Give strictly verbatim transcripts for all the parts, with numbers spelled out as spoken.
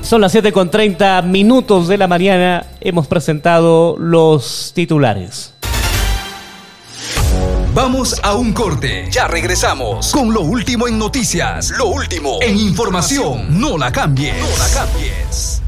Son las siete con treinta minutos de la mañana. Hemos presentado los titulares. Vamos a un corte. Ya regresamos con lo último en noticias, lo último en información. No la cambies. No la cambies.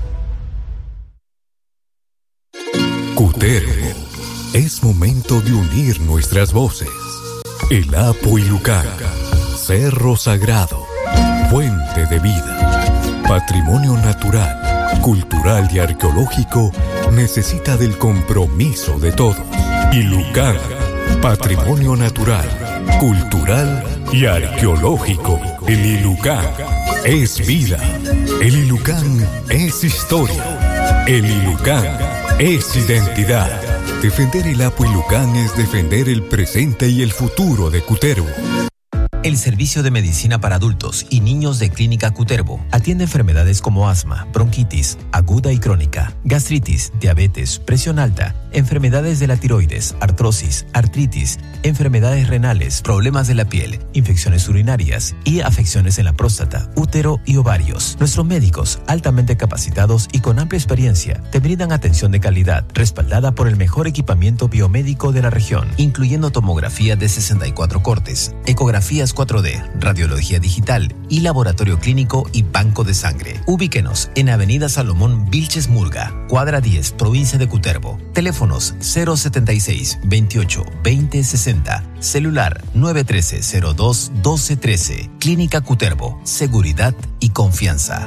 Cutervo. Es momento de unir nuestras voces. El Apo Ilhuicán, Cerro Sagrado, fuente de vida, patrimonio natural, cultural y arqueológico, necesita del compromiso de todos. Ilhuicán, patrimonio natural, cultural y arqueológico. El Ilhuicán es vida. El Ilhuicán es historia. El Ilhuicán es identidad. Defender el Apo Ilhuicán es defender el presente y el futuro de Cutervo. El Servicio de Medicina para Adultos y Niños de Clínica Cutervo atiende enfermedades como asma, bronquitis, aguda y crónica, gastritis, diabetes, presión alta, enfermedades de la tiroides, artrosis, artritis, enfermedades renales, problemas de la piel, infecciones urinarias y afecciones en la próstata, útero y ovarios. Nuestros médicos, altamente capacitados y con amplia experiencia, te brindan atención de calidad, respaldada por el mejor equipamiento biomédico de la región, incluyendo tomografía de sesenta y cuatro cortes, ecografías cuatro D, radiología digital y laboratorio clínico y banco de sangre. Ubíquenos en Avenida Salomón Vilches Murga, cuadra diez, provincia de Cutervo. Teléfonos cero setenta y seis, veintiocho, veinte, sesenta. Celular nueve uno tres, cero dos, doce, trece. Clínica Cutervo. Seguridad y confianza.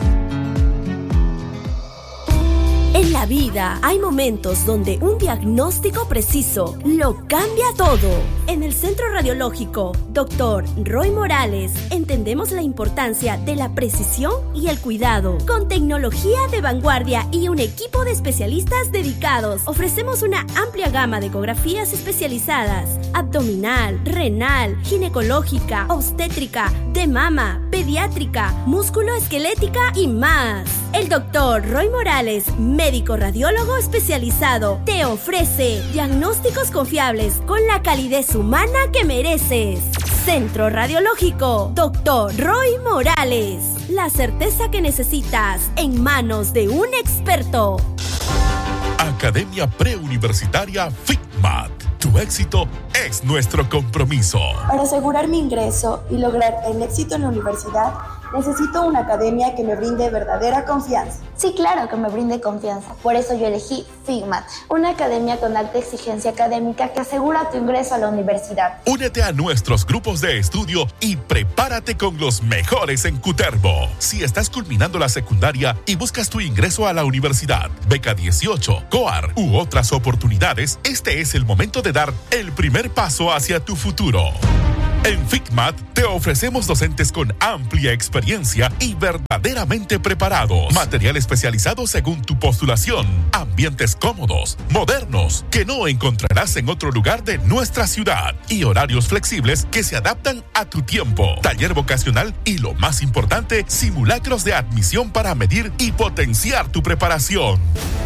En la vida hay momentos donde un diagnóstico preciso lo cambia todo. En el Centro Radiológico doctor Roy Morales entendemos la importancia de la precisión y el cuidado. Con tecnología de vanguardia y un equipo de especialistas dedicados, ofrecemos una amplia gama de ecografías especializadas: abdominal, renal, ginecológica, obstétrica, de mama, pediátrica, músculo-esquelética y más. El doctor Roy Morales, médico radiólogo especializado, te ofrece diagnósticos confiables con la calidez humana que mereces. Centro Radiológico doctor Roy Morales. La certeza que necesitas en manos de un experto. Academia Preuniversitaria FICMAT. Tu éxito es nuestro compromiso. Para asegurar mi ingreso y lograr el éxito en la universidad, necesito una academia que me brinde verdadera confianza. Sí, claro que me brinde confianza. Por eso yo elegí FICMAT, una academia con alta exigencia académica que asegura tu ingreso a la universidad. Únete a nuestros grupos de estudio y prepárate con los mejores en Cutervo. Si estás culminando la secundaria y buscas tu ingreso a la universidad, beca dieciocho, COAR u otras oportunidades, este es el momento de dar el primer paso hacia tu futuro. En FICMAT te ofrecemos docentes con amplia experiencia y verdaderamente preparados. Material especializado según tu postulación. Ambientes cómodos, modernos, que no encontrarás en otro lugar de nuestra ciudad. Y horarios flexibles que se adaptan a tu tiempo. Taller vocacional y, lo más importante, simulacros de admisión para medir y potenciar tu preparación.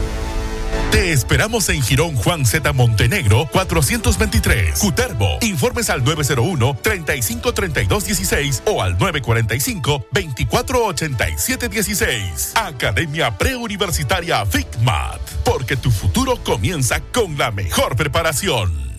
Te esperamos en Jirón Juan Z. Montenegro, cuatrocientos veintitrés, Cutervo. Informes al nueve cero uno, treinta y cinco, treinta y dos, dieciséis o al nueve cuarenta y cinco, veinticuatro ochenta y siete dieciséis. Academia Preuniversitaria FICMAT, porque tu futuro comienza con la mejor preparación.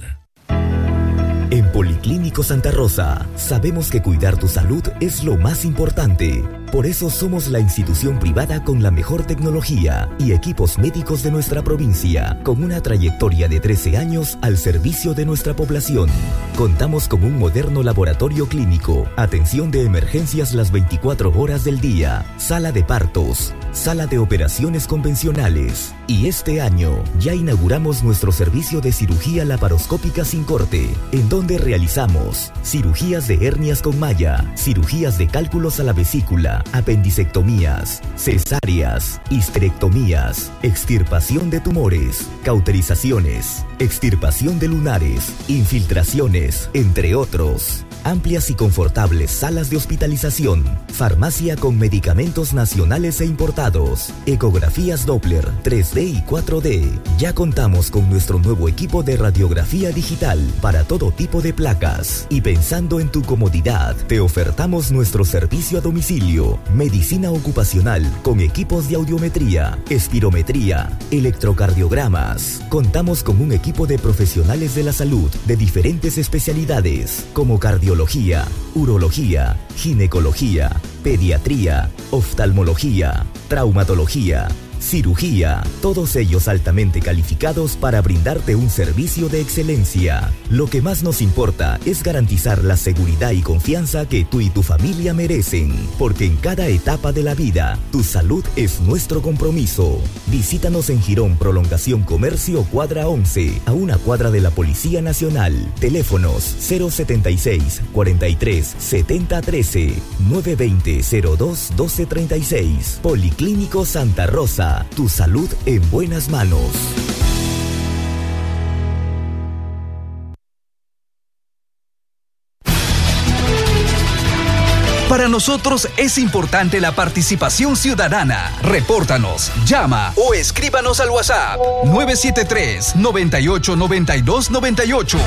En Policlínico Santa Rosa, sabemos que cuidar tu salud es lo más importante. Por eso somos la institución privada con la mejor tecnología y equipos médicos de nuestra provincia, con una trayectoria de trece años al servicio de nuestra población. Contamos con un moderno laboratorio clínico, atención de emergencias las veinticuatro horas del día, sala de partos, sala de operaciones convencionales. Y este año ya inauguramos nuestro servicio de cirugía laparoscópica sin corte, en donde realizamos cirugías de hernias con malla, cirugías de cálculos a la vesícula, apendicectomías, cesáreas, histerectomías, extirpación de tumores, cauterizaciones, extirpación de lunares, infiltraciones, entre otros. Amplias y confortables salas de hospitalización, farmacia con medicamentos nacionales e importados, ecografías Doppler, tres D y cuatro D. Ya contamos con nuestro nuevo equipo de radiografía digital para todo tipo de placas. Y pensando en tu comodidad, te ofertamos nuestro servicio a domicilio. cardio, medicina ocupacional con equipos de audiometría, espirometría, electrocardiogramas. Contamos con un equipo de profesionales de la salud de diferentes especialidades como cardiología, urología, ginecología, pediatría, oftalmología, traumatología, cirugía, todos ellos altamente calificados para brindarte un servicio de excelencia. Lo que más nos importa es garantizar la seguridad y confianza que tú y tu familia merecen, porque en cada etapa de la vida, tu salud es nuestro compromiso. Visítanos en Girón Prolongación Comercio Cuadra once, a una cuadra de la Policía Nacional. Teléfonos cero setenta y seis, cuarenta y tres, setenta trece, nueve veinte, cero dos, doce treinta y seis. Policlínico Santa Rosa. Tu salud en buenas manos. Para nosotros es importante la participación ciudadana. Repórtanos, llama o escríbanos al WhatsApp nueve siete tres, noventa y ocho, noventa y dos, noventa y ocho.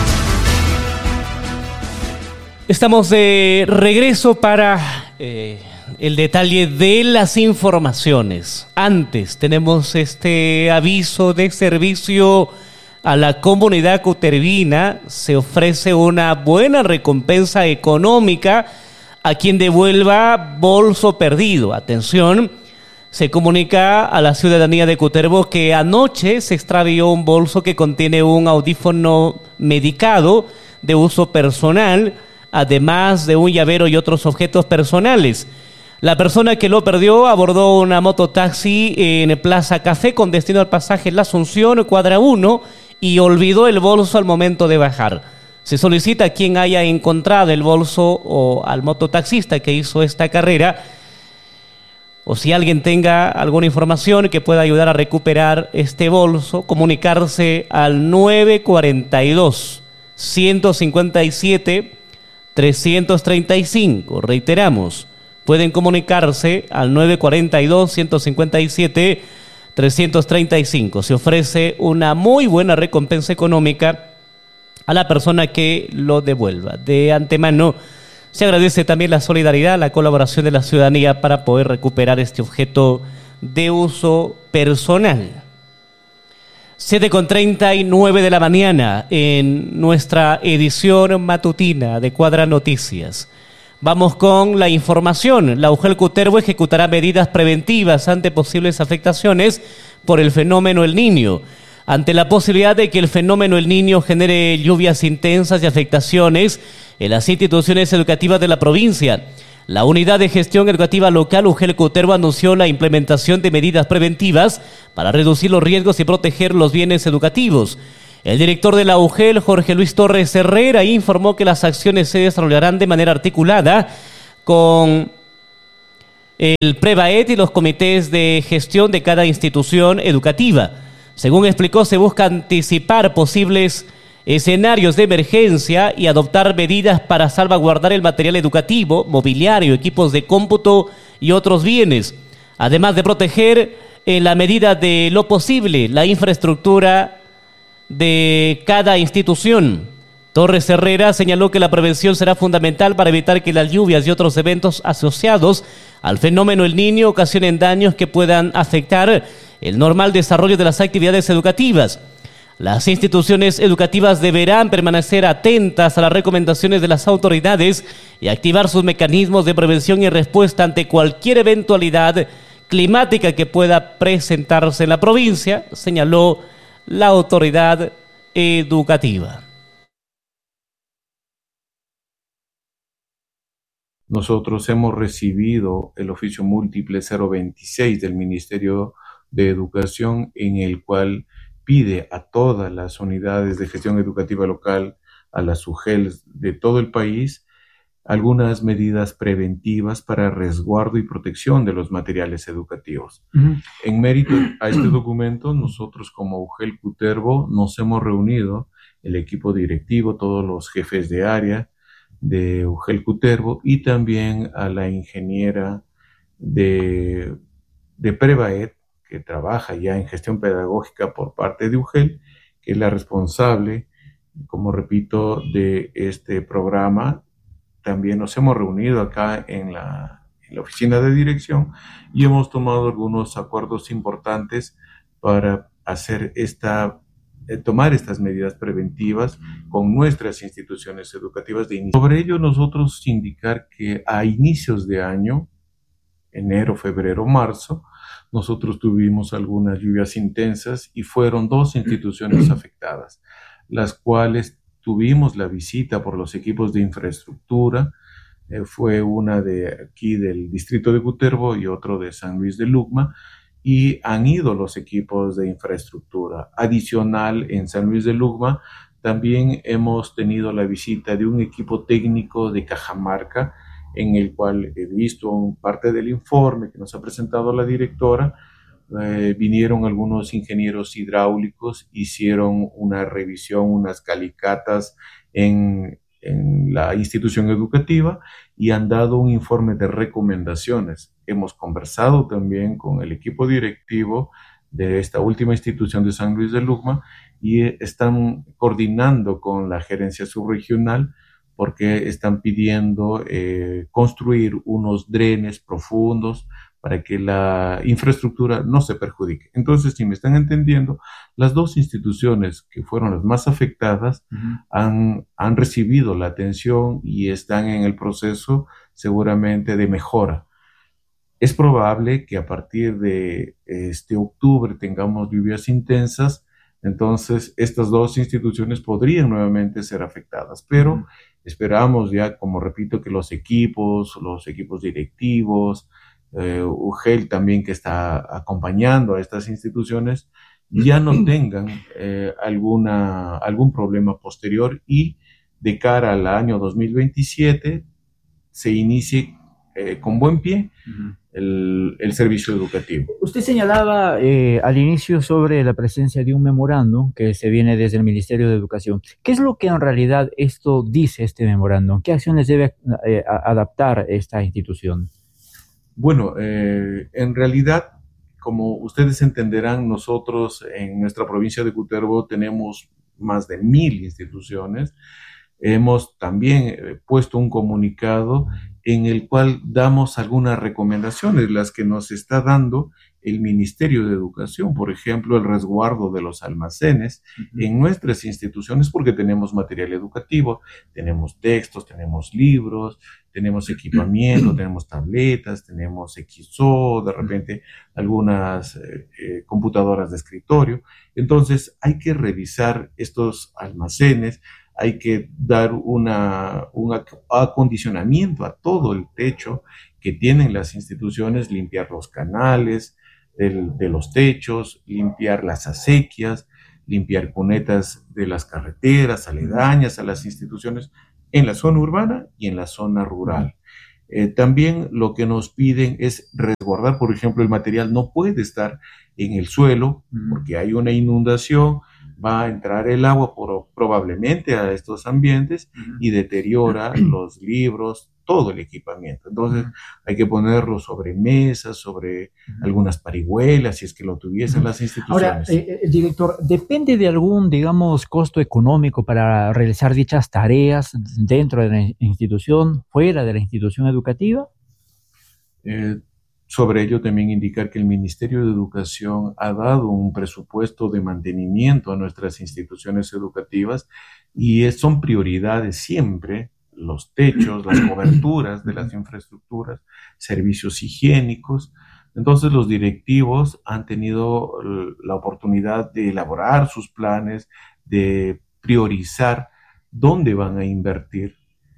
Estamos de regreso para eh, el detalle de las informaciones. Antes tenemos este aviso de servicio a la comunidad cutervina. Se ofrece una buena recompensa económica a quien devuelva bolso perdido. Atención, se comunica a la ciudadanía de Cutervo que anoche se extravió un bolso que contiene un audífono medicado de uso personal, además de un llavero y otros objetos personales. La persona que lo perdió abordó una mototaxi en Plaza Café con destino al pasaje La Asunción, cuadra uno, y olvidó el bolso al momento de bajar. Se solicita a quien haya encontrado el bolso o al mototaxista que hizo esta carrera, o si alguien tenga alguna información que pueda ayudar a recuperar este bolso, comunicarse al nueve cuarenta y dos, ciento cincuenta y siete, trescientos treinta y cinco. Reiteramos, pueden comunicarse al nueve cuarenta y dos, ciento cincuenta y siete, trescientos treinta y cinco. Se ofrece una muy buena recompensa económica a la persona que lo devuelva. De antemano, se agradece también la solidaridad, la colaboración de la ciudadanía para poder recuperar este objeto de uso personal. siete con treinta y nueve de la mañana en nuestra edición matutina de Cuadra Noticias. Vamos con la información. La UGEL Cutervo ejecutará medidas preventivas ante posibles afectaciones por el fenómeno El Niño. Ante la posibilidad de que el fenómeno El Niño genere lluvias intensas y afectaciones en las instituciones educativas de la provincia, la Unidad de Gestión Educativa Local UGEL Cutervo anunció la implementación de medidas preventivas para reducir los riesgos y proteger los bienes educativos. El director de la UGEL, Jorge Luis Torres Herrera, informó que las acciones se desarrollarán de manera articulada con el PREVAED y los comités de gestión de cada institución educativa. Según explicó, se busca anticipar posibles escenarios de emergencia y adoptar medidas para salvaguardar el material educativo, mobiliario, equipos de cómputo y otros bienes, además de proteger en la medida de lo posible la infraestructura de cada institución. Torres Herrera señaló que la prevención será fundamental para evitar que las lluvias y otros eventos asociados al fenómeno El Niño ocasionen daños que puedan afectar el normal desarrollo de las actividades educativas. Las instituciones educativas deberán permanecer atentas a las recomendaciones de las autoridades y activar sus mecanismos de prevención y respuesta ante cualquier eventualidad climática que pueda presentarse en la provincia, señaló la autoridad educativa. Nosotros hemos recibido el oficio múltiple cero veintiséis del Ministerio de Educación, en el cual pide a todas las unidades de gestión educativa local, a las UGEL de todo el país, algunas medidas preventivas para resguardo y protección de los materiales educativos. Uh-huh. En mérito a este documento, nosotros como UGEL Cutervo nos hemos reunido, el equipo directivo, todos los jefes de área de UGEL Cutervo y también a la ingeniera de, de PREVAED, que trabaja ya en gestión pedagógica por parte de UGEL, que es la responsable, como repito, de este programa. También nos hemos reunido acá en la, en la oficina de dirección y hemos tomado algunos acuerdos importantes para hacer esta, eh, tomar estas medidas preventivas con nuestras instituciones educativas de inicio. Sobre ello, nosotros indicar que a inicios de año, enero, febrero, marzo, nosotros tuvimos algunas lluvias intensas y fueron dos instituciones afectadas, las cuales tuvimos la visita por los equipos de infraestructura. Eh, fue una de aquí del distrito de Cutervo y otro de San Luis de Lucma, y han ido los equipos de infraestructura. Adicional, en San Luis de Lucma también hemos tenido la visita de un equipo técnico de Cajamarca, en el cual he visto parte del informe que nos ha presentado la directora. Eh, vinieron algunos ingenieros hidráulicos, hicieron una revisión, unas calicatas en, en la institución educativa y han dado un informe de recomendaciones. Hemos conversado también con el equipo directivo de esta última institución de San Luis de Lucma y están coordinando con la gerencia subregional porque están pidiendo eh, construir unos drenes profundos para que la infraestructura no se perjudique. Entonces, si me están entendiendo, las dos instituciones que fueron las más afectadas uh-huh. han, han recibido la atención y están en el proceso seguramente de mejora. Es probable que a partir de este octubre tengamos lluvias intensas, entonces estas dos instituciones podrían nuevamente ser afectadas, pero uh-huh. esperamos ya, como repito, que los equipos, los equipos directivos, eh, U G E L también que está acompañando a estas instituciones, ya no tengan eh, alguna, algún problema posterior y de cara al año dos mil veintisiete se inicie eh, con buen pie uh-huh. el, el servicio educativo. Usted señalaba eh, al inicio sobre la presencia de un memorándum que se viene desde el Ministerio de Educación. ¿Qué es lo que en realidad esto dice, este memorándum? ¿Qué acciones debe eh, adaptar esta institución? Bueno, eh, en realidad, como ustedes entenderán, nosotros en nuestra provincia de Cutervo tenemos más de mil instituciones. Hemos también eh, puesto un comunicado en el cual damos algunas recomendaciones, las que nos está dando el Ministerio de Educación, por ejemplo, el resguardo de los almacenes uh-huh. en nuestras instituciones, porque tenemos material educativo, tenemos textos, tenemos libros, tenemos equipamiento, tenemos tabletas, tenemos X O, de repente algunas eh, eh, computadoras de escritorio. Entonces hay que revisar estos almacenes, hay que dar una, un acondicionamiento a todo el techo que tienen las instituciones, limpiar los canales del, de los techos, limpiar las acequias, limpiar cunetas de las carreteras aledañas a las instituciones en la zona urbana y en la zona rural. Eh, también lo que nos piden es resguardar, por ejemplo, el material no puede estar en el suelo porque hay una inundación, va a entrar el agua por, probablemente a estos ambientes y deteriora los libros, todo el equipamiento. Entonces hay que ponerlo sobre mesas, sobre algunas parihuelas, si es que lo tuviesen las instituciones. Ahora, eh, eh, director, ¿depende de algún, digamos, costo económico para realizar dichas tareas dentro de la institución, fuera de la institución educativa? Eh, Sobre ello también indicar que el Ministerio de Educación ha dado un presupuesto de mantenimiento a nuestras instituciones educativas y es, son prioridades siempre los techos, las coberturas de las infraestructuras, servicios higiénicos. Entonces los directivos han tenido la oportunidad de elaborar sus planes, de priorizar dónde van a invertir.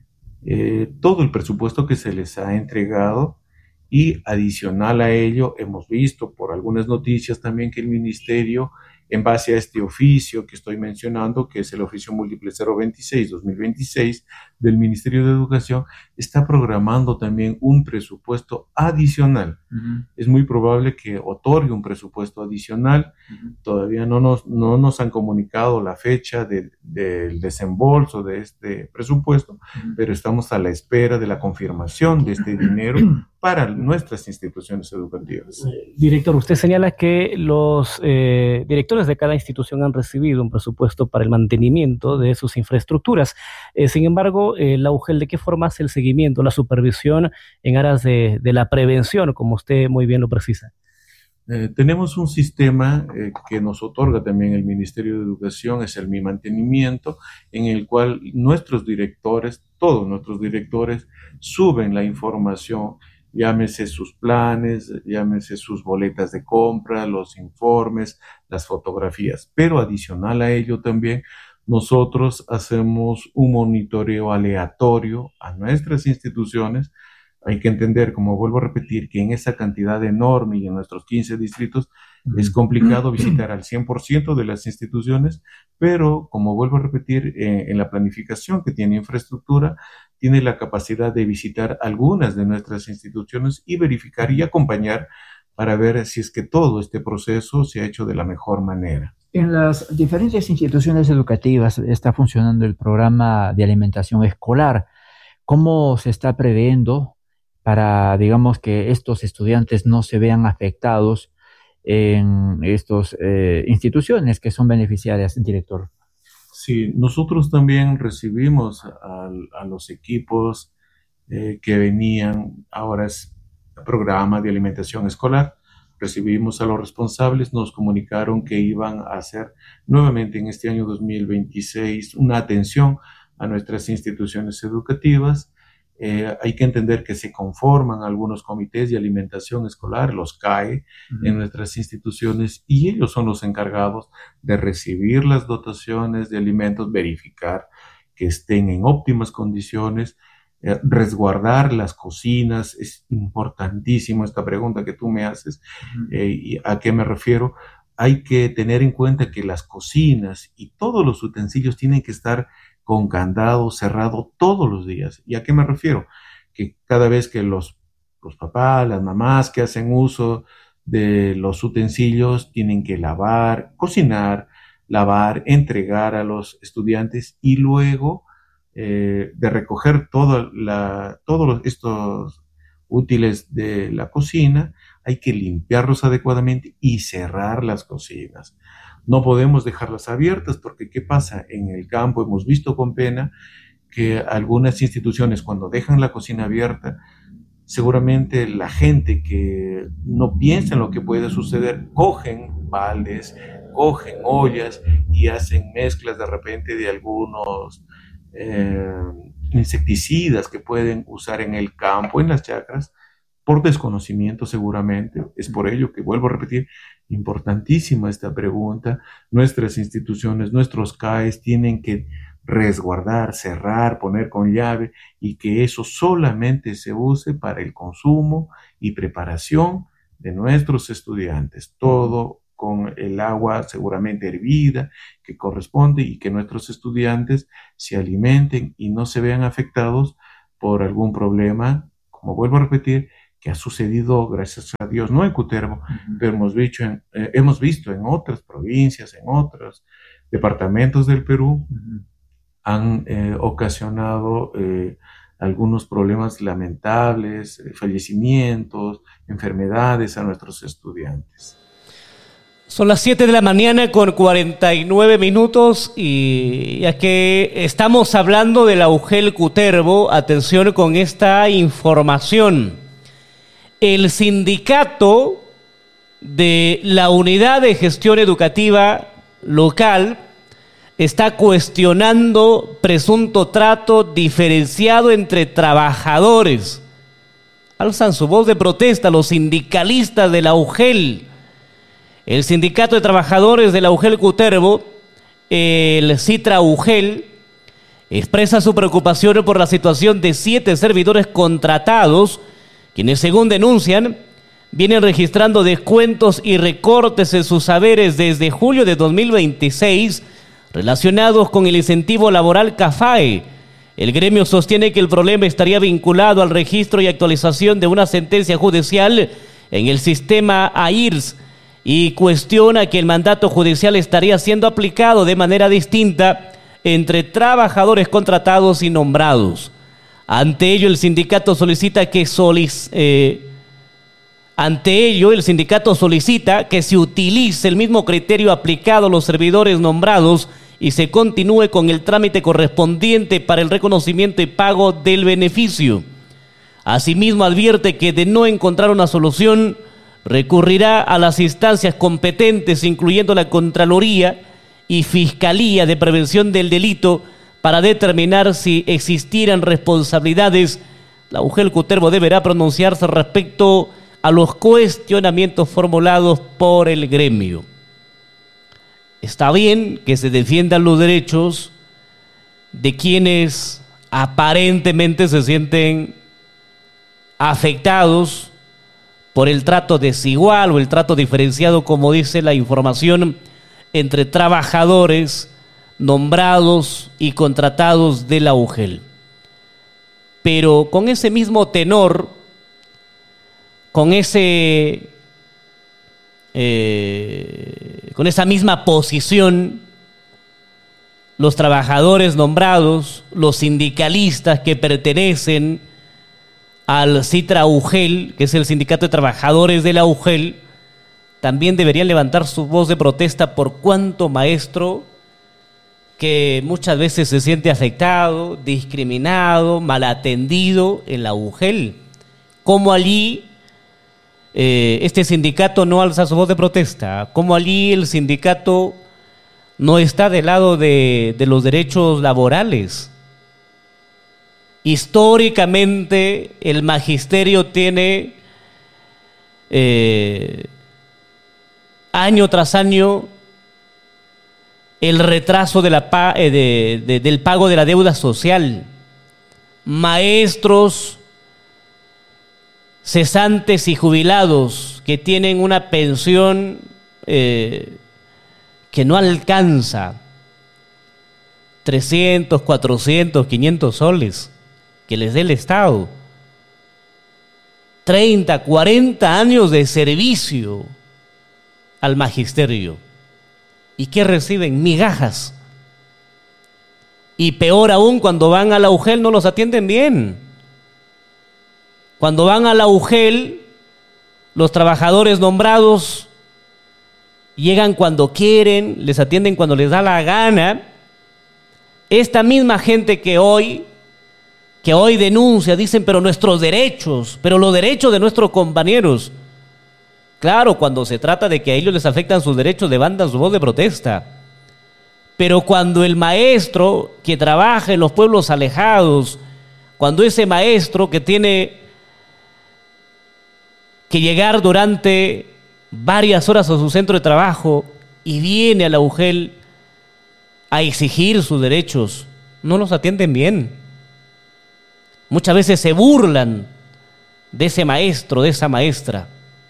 Eh, todo el presupuesto que se les ha entregado. Y adicional a ello, hemos visto por algunas noticias también que el Ministerio, en base a este oficio que estoy mencionando, que es el oficio múltiple cero veintiséis dos mil veintiséis del Ministerio de Educación, está programando también un presupuesto adicional. Uh-huh. Es muy probable que otorgue un presupuesto adicional. Uh-huh. Todavía no nos, no nos han comunicado la fecha de, del desembolso de este presupuesto, uh-huh. pero estamos a la espera de la confirmación de este dinero para nuestras instituciones educativas. Director, usted señala que los eh, directores directores de cada institución han recibido un presupuesto para el mantenimiento de sus infraestructuras. Eh, sin embargo, eh, la U G E L, ¿de qué forma hace el seguimiento, la supervisión en aras de, de la prevención, como usted muy bien lo precisa? Eh, tenemos un sistema eh, que nos otorga también el Ministerio de Educación, es el Mi Mantenimiento, en el cual nuestros directores, todos nuestros directores, suben la información, llámese sus planes, llámese sus boletas de compra, los informes, las fotografías. Pero adicional a ello también, nosotros hacemos un monitoreo aleatorio a nuestras instituciones. Hay que entender, como vuelvo a repetir, que en esa cantidad enorme y en nuestros quince distritos es complicado visitar al cien por ciento de las instituciones, pero como vuelvo a repetir, eh, en la planificación que tiene infraestructura, tiene la capacidad de visitar algunas de nuestras instituciones y verificar y acompañar para ver si es que todo este proceso se ha hecho de la mejor manera. En las diferentes instituciones educativas está funcionando el programa de alimentación escolar. ¿Cómo se está previendo para, digamos, que estos estudiantes no se vean afectados en estas eh, instituciones que son beneficiarias, director? Sí, nosotros también recibimos a, a los equipos eh, que venían, ahora es el programa de alimentación escolar, recibimos a los responsables, nos comunicaron que iban a hacer nuevamente en este año dos mil veintiséis una atención a nuestras instituciones educativas. Eh, hay que entender que se conforman algunos comités de alimentación escolar, los C A E, uh-huh. en nuestras instituciones, y ellos son los encargados de recibir las dotaciones de alimentos, verificar que estén en óptimas condiciones, eh, resguardar las cocinas. Es importantísimo esta pregunta que tú me haces. Uh-huh. eh, ¿y a qué me refiero? Hay que tener en cuenta que las cocinas y todos los utensilios tienen que estar con candado cerrado todos los días. ¿Y a qué me refiero? Que cada vez que los, los papás, las mamás que hacen uso de los utensilios tienen que lavar, cocinar, lavar, entregar a los estudiantes y luego eh, de recoger todo la, todos estos útiles de la cocina, hay que limpiarlos adecuadamente y cerrar las cocinas. No podemos dejarlas abiertas porque ¿qué pasa? En el campo hemos visto con pena que algunas instituciones cuando dejan la cocina abierta, seguramente la gente que no piensa en lo que puede suceder, cogen baldes, cogen ollas y hacen mezclas de repente de algunos eh, insecticidas que pueden usar en el campo, en las chacras, por desconocimiento seguramente. Es por ello que vuelvo a repetir, importantísima esta pregunta. Nuestras instituciones, nuestros C A Es tienen que resguardar, cerrar, poner con llave y que eso solamente se use para el consumo y preparación de nuestros estudiantes. Todo con el agua seguramente hervida que corresponde y que nuestros estudiantes se alimenten y no se vean afectados por algún problema, como vuelvo a repetir, que ha sucedido, gracias a Dios, no en Cutervo, uh-huh. pero hemos visto, en, eh, hemos visto en otras provincias, en otros departamentos del Perú, uh-huh. han eh, ocasionado eh, algunos problemas lamentables, eh, fallecimientos, enfermedades a nuestros estudiantes. Son las siete de la mañana con cuarenta y nueve minutos y ya que estamos hablando de la U G E L Cutervo, atención con esta información. El sindicato de la Unidad de Gestión Educativa Local está cuestionando presunto trato diferenciado entre trabajadores. Alzan su voz de protesta los sindicalistas de la U G E L. El Sindicato de Trabajadores de la U G E L Cutervo, el Citra U G E L, expresa su preocupación por la situación de siete servidores contratados, quienes, según denuncian, vienen registrando descuentos y recortes en sus saberes desde julio de dos mil veintiséis relacionados con el incentivo laboral CAFAE. El gremio sostiene que el problema estaría vinculado al registro y actualización de una sentencia judicial en el sistema A I R S y cuestiona que el mandato judicial estaría siendo aplicado de manera distinta entre trabajadores contratados y nombrados. Ante ello, el sindicato solicita que solic- eh, Ante ello, el sindicato solicita que se utilice el mismo criterio aplicado a los servidores nombrados y se continúe con el trámite correspondiente para el reconocimiento y pago del beneficio. Asimismo, advierte que de no encontrar una solución, recurrirá a las instancias competentes, incluyendo la Contraloría y Fiscalía de Prevención del Delito, para determinar si existieran responsabilidades. La U G E L Cutervo deberá pronunciarse respecto a los cuestionamientos formulados por el gremio. Está bien que se defiendan los derechos de quienes aparentemente se sienten afectados por el trato desigual o el trato diferenciado, como dice la información, entre trabajadores nombrados y contratados de la U G E L. Pero con ese mismo tenor, con ese, eh, con esa misma posición, los trabajadores nombrados, los sindicalistas que pertenecen al Citra U G E L, que es el Sindicato de Trabajadores de la U G E L, también deberían levantar su voz de protesta por cuanto maestro que muchas veces se siente afectado, discriminado, mal atendido en la U G E L. Como allí eh, este sindicato no alza su voz de protesta, como allí el sindicato no está del lado de, de los derechos laborales. Históricamente el magisterio tiene eh, año tras año el retraso de la, de, de, del pago de la deuda social. Maestros cesantes y jubilados que tienen una pensión eh, que no alcanza trescientos, cuatrocientos, quinientos soles que les dé el Estado. treinta, cuarenta años de servicio al magisterio. ¿Y qué reciben? Migajas. Y peor aún, cuando van a la U G E L no los atienden bien. Cuando van a la U G E L, los trabajadores nombrados llegan cuando quieren, les atienden cuando les da la gana. Esta misma gente que hoy, que hoy denuncia, dicen, pero nuestros derechos, pero los derechos de nuestros compañeros. Claro, cuando se trata de que a ellos les afectan sus derechos, levantan su voz de protesta. Pero cuando el maestro que trabaja en los pueblos alejados, cuando ese maestro que tiene que llegar durante varias horas a su centro de trabajo y viene a la U G E L a exigir sus derechos, no los atienden bien. Muchas veces se burlan de ese maestro, de esa maestra.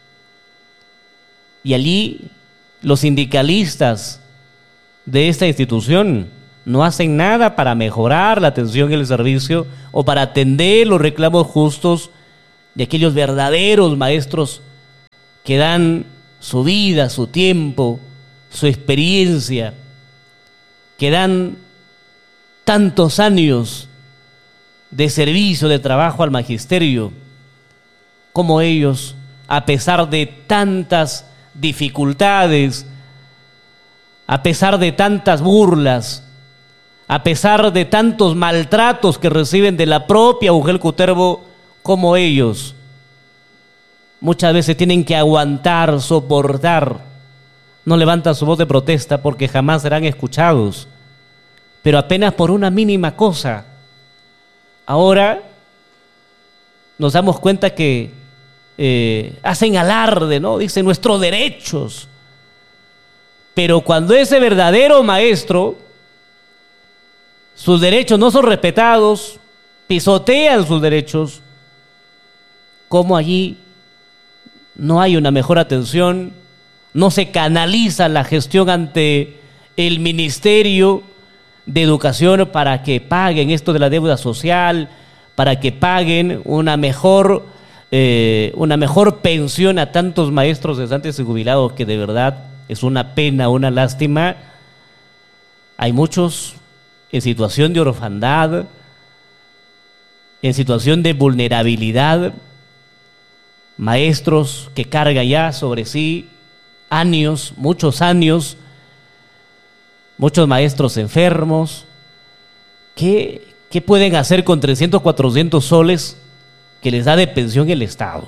Y allí los sindicalistas de esta institución no hacen nada para mejorar la atención y el servicio o para atender los reclamos justos de aquellos verdaderos maestros que dan su vida, su tiempo, su experiencia, que dan tantos años de servicio, de trabajo al magisterio, como ellos, a pesar de tantas dificultades, a pesar de tantas burlas, a pesar de tantos maltratos que reciben de la propia U G E L Cutervo, como ellos, muchas veces tienen que aguantar, soportar, no levantan su voz de protesta porque jamás serán escuchados, pero apenas por una mínima cosa. Ahora nos damos cuenta que Eh, hacen alarde, ¿no? Dicen nuestros derechos. Pero cuando ese verdadero maestro, sus derechos no son respetados, pisotean sus derechos, como allí no hay una mejor atención, no se canaliza la gestión ante el Ministerio de Educación para que paguen esto de la deuda social, para que paguen una mejor Eh, una mejor pensión a tantos maestros cesantes y jubilados, que de verdad es una pena, una lástima. Hay muchos en situación de orfandad, en situación de vulnerabilidad, maestros que cargan ya sobre sí años, muchos años, muchos maestros enfermos. ¿Qué, qué pueden hacer con trescientos, cuatrocientos soles que les da de pensión el Estado?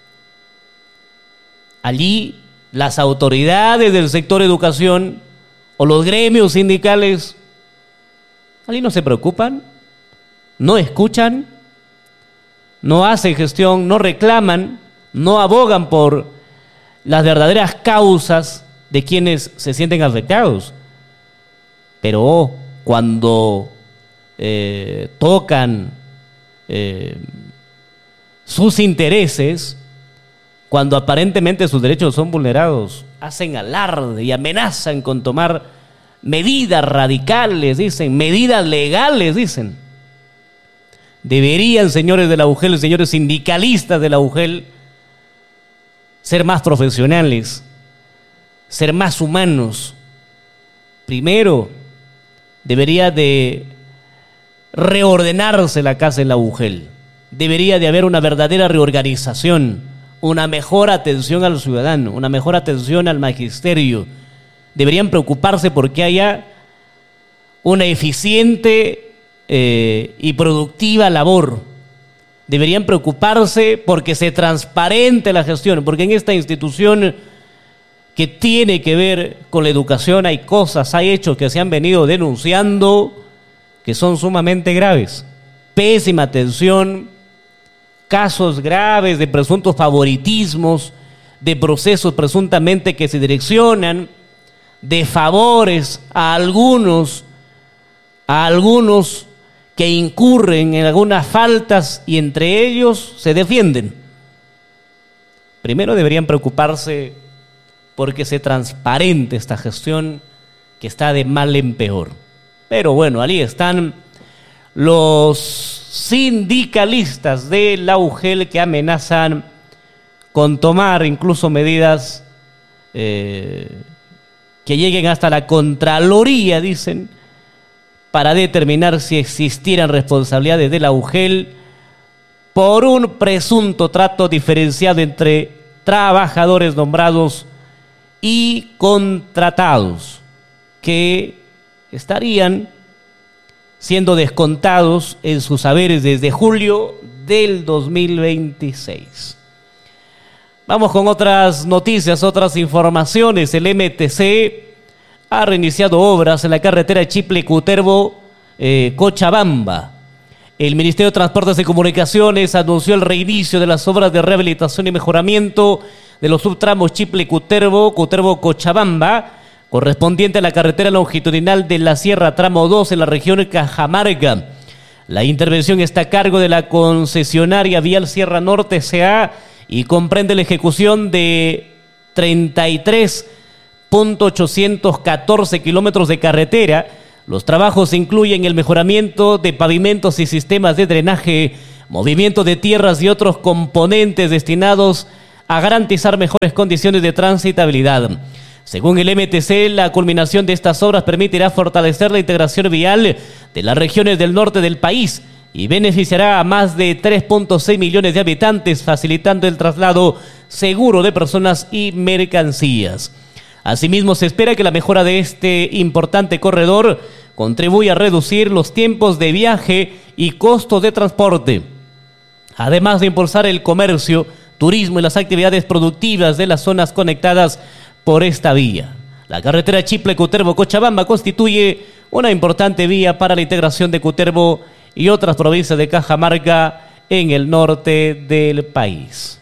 Allí las autoridades del sector educación o los gremios sindicales, allí no se preocupan, no escuchan, no hacen gestión, no reclaman, no abogan por las verdaderas causas de quienes se sienten afectados. Pero cuando eh, tocan eh, sus intereses, cuando aparentemente sus derechos son vulnerados, hacen alarde y amenazan con tomar medidas radicales, dicen, medidas legales, dicen. Deberían, señores de la U G E L, señores sindicalistas de la U G E L, ser más profesionales, ser más humanos. Primero, debería de reordenarse la casa en la U G E L. Debería de haber una verdadera reorganización, una mejor atención al ciudadano, una mejor atención al magisterio. Deberían preocuparse porque haya una eficiente eh, y productiva labor. Deberían preocuparse porque se transparente la gestión, porque en esta institución que tiene que ver con la educación hay cosas, hay hechos que se han venido denunciando que son sumamente graves. Pésima atención, casos graves de presuntos favoritismos, de procesos presuntamente que se direccionan, de favores a algunos, a algunos que incurren en algunas faltas y entre ellos se defienden. Primero deberían preocuparse porque se transparente esta gestión que está de mal en peor. Pero bueno, allí están los sindicalistas de la U G E L que amenazan con tomar incluso medidas eh, que lleguen hasta la Contraloría, dicen, para determinar si existieran responsabilidades de la U G E L por un presunto trato diferenciado entre trabajadores nombrados y contratados que estarían siendo descontados en sus saberes desde julio del dos mil veintiséis. Vamos con otras noticias, otras informaciones. El M T C ha reiniciado obras en la carretera Chiple-Cutervo, eh, Cochabamba. El Ministerio de Transportes y Comunicaciones anunció el reinicio de las obras de rehabilitación y mejoramiento de los subtramos Chiple-Cutervo, Cutervo-Cochabamba, correspondiente a la carretera longitudinal de la Sierra Tramo dos en la región de Cajamarca. La intervención está a cargo de la concesionaria Vial Sierra Norte S A y comprende la ejecución de treinta y tres mil ochocientos catorce kilómetros de carretera. Los trabajos incluyen el mejoramiento de pavimentos y sistemas de drenaje, movimiento de tierras y otros componentes destinados a garantizar mejores condiciones de transitabilidad. Según el M T C, la culminación de estas obras permitirá fortalecer la integración vial de las regiones del norte del país y beneficiará a más de tres punto seis millones de habitantes, facilitando el traslado seguro de personas y mercancías. Asimismo, se espera que la mejora de este importante corredor contribuya a reducir los tiempos de viaje y costos de transporte, además de impulsar el comercio, turismo y las actividades productivas de las zonas conectadas por esta vía. La carretera Chiple-Cutervo-Cochabamba constituye una importante vía para la integración de Cutervo y otras provincias de Cajamarca en el norte del país.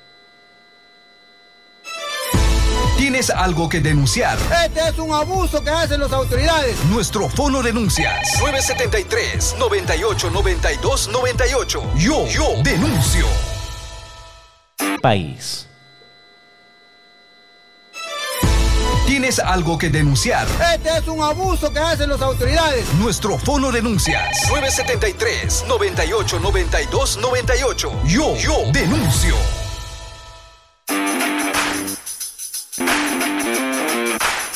¿Tienes algo que denunciar? Este es un abuso que hacen las autoridades. Nuestro fono denuncias nueve siete tres, nueve ocho, nueve dos, nueve ocho. Yo, yo denuncio. País. ¿Tienes algo que denunciar? Este es un abuso que hacen las autoridades. Nuestro fono denuncias nueve siete tres, nueve ocho, nueve dos, nueve ocho. Yo, yo denuncio.